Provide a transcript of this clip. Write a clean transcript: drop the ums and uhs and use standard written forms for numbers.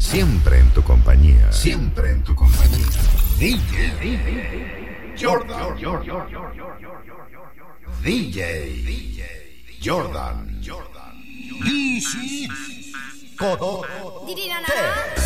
Siempre en tu compañía. Siempre en tu compañía. DJ Jordan. DJ Jordan. DC Codo.